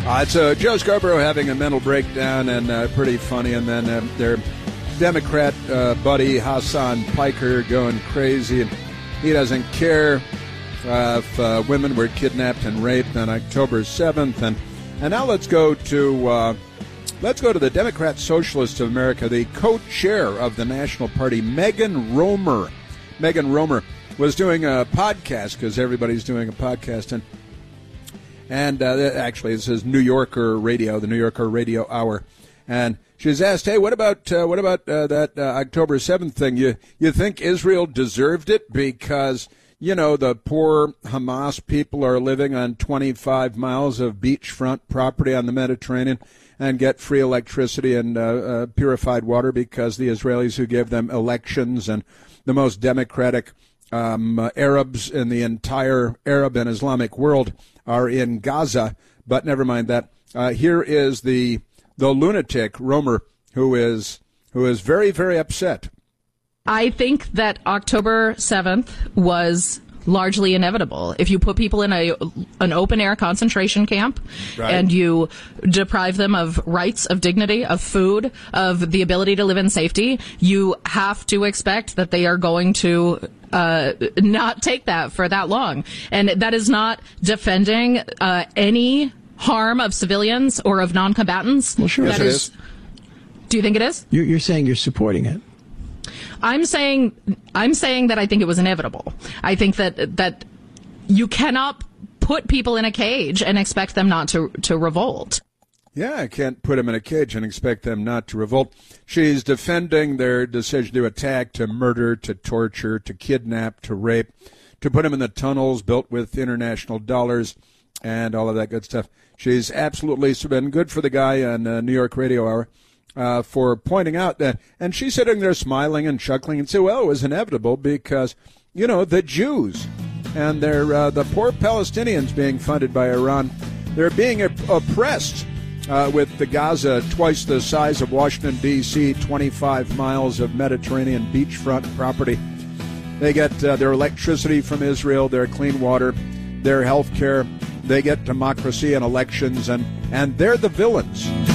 It's Joe Scarborough having a mental breakdown and pretty funny, and then their Democrat buddy Hassan Piker going crazy, and he doesn't care if women were kidnapped and raped on October 7th. And now let's go to the Democrat Socialists of America, the co-chair of the National Party, Megan Romer. Megan Romer was doing a podcast, because everybody's doing a podcast, and actually this is New Yorker Radio, the New Yorker Radio Hour, and she was asked, "Hey, what about that October 7th thing? You think Israel deserved it because the poor Hamas people are living on 25 miles of beachfront property on the Mediterranean and get free electricity and purified water because the Israelis who gave them elections and the most democratic Arabs in the entire Arab and Islamic world are in Gaza." But never mind that. Here is the lunatic Romer, who is very, very upset. I think that October 7th was largely inevitable. If you put people in an open-air concentration camp, right, and you deprive them of rights, of dignity, of food, of the ability to live in safety, you have to expect that they are going to not take that for that long. And that is not defending any harm of civilians or of non-combatants. Well, sure. Yes, it is. Do you think it is? You're saying you're supporting it. I'm saying that I think it was inevitable. I think that you cannot put people in a cage and expect them not to revolt. Yeah, I can't put them in a cage and expect them not to revolt. She's defending their decision to attack, to murder, to torture, to kidnap, to rape, to put them in the tunnels built with international dollars and all of that good stuff. She's absolutely been good for the guy on New York Radio Hour for pointing out that, and she's sitting there smiling and chuckling and say, well, it was inevitable because, the Jews and the poor Palestinians being funded by Iran, they're being oppressed with the Gaza twice the size of Washington, D.C., 25 miles of Mediterranean beachfront property. They get their electricity from Israel, their clean water, their health care. They get democracy and elections, and they're the villains.